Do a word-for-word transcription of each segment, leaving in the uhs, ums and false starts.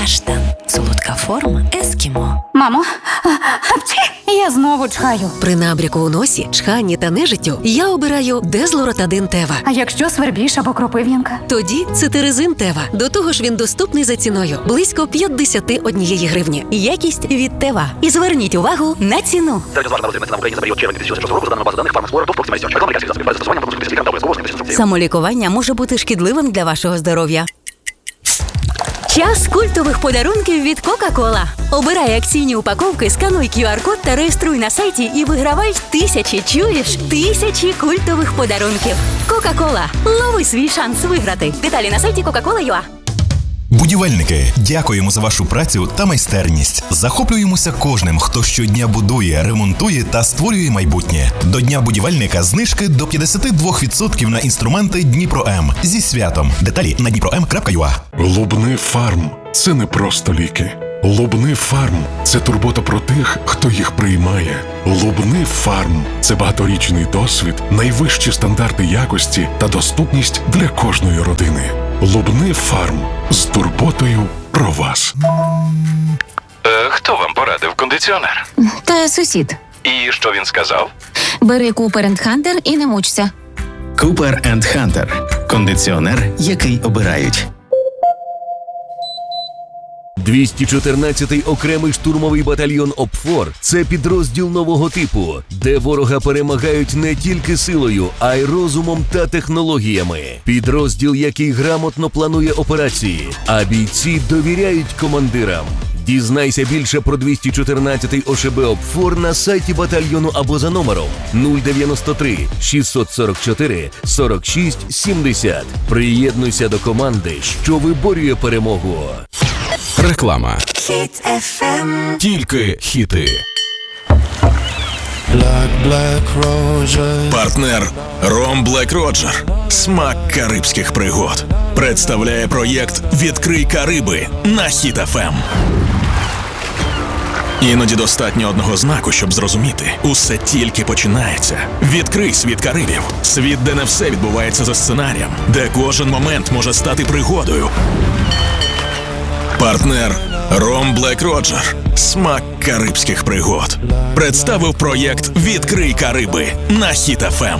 Каштан. Солодка форма ескімо. Мамо, апчі, я знову чхаю. При набряку у носі, чханні та нежиттю я обираю Дезлоротадин Тева. А якщо свербіж або кропив'янка? Тоді цитиризин Тева. До того ж він доступний за ціною – близько п'ятдесят однієї гривні. Якість від Тева. І зверніть увагу на ціну. Самолікування може бути шкідливим для вашого здоров'я. Час культових подарунків від Кока-Кола. Обирай акційні упаковки, скануй ку ар-код та реєструй на сайті і вигравай тисячі, чуєш? Тисячі культових подарунків. Кока-Кола. Лови свій шанс виграти. Деталі на сайті кока кола крапка ю а. Будівельники, дякуємо за вашу працю та майстерність. Захоплюємося кожним, хто щодня будує, ремонтує та створює майбутнє. До Дня будівельника знижки до п'ятдесят два відсотки на інструменти Дніпро-М. Зі святом. Деталі на дніпро ем крапка ю а. Лубни Фарм – це не просто ліки. Лубни Фарм – це турбота про тих, хто їх приймає. Лубни Фарм – це багаторічний досвід, найвищі стандарти якості та доступність для кожної родини. Лубни Фарм – з турботою про вас. Е, хто вам порадив кондиціонер? Та сусід. І що він сказав? Бери Купер енд Хантер і не мучся. Купер енд Хантер. Кондиціонер, який обирають. двісті чотирнадцятий окремий штурмовий батальйон ОПФОР – це підрозділ нового типу, де ворога перемагають не тільки силою, а й розумом та технологіями. Підрозділ, який грамотно планує операції, а бійці довіряють командирам. Дізнайся більше про двісті чотирнадцятий о ше бе ОПФОР на сайті батальйону або за номером нуль дев'яносто три шістсот сорок чотири сорок шість сімдесят. Приєднуйся до команди, що виборює перемогу. Реклама. Хіт еф ем. Тільки хіти. Партнер Ром Black Roger. Смак карибських пригод. Представляє проєкт «Відкрий Кариби» на Хіт еф ем. Іноді достатньо одного знаку, щоб зрозуміти. Усе тільки починається. Відкрий світ Карибів. Світ, де не все відбувається за сценарієм. Де кожен момент може стати пригодою. Партнер Ром Black Roger. Смак карибських пригод. Представив проєкт «Відкрий Кариби» на Хіт еф ем.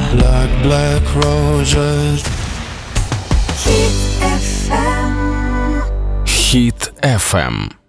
Хіт еф ем. Хіт еф ем.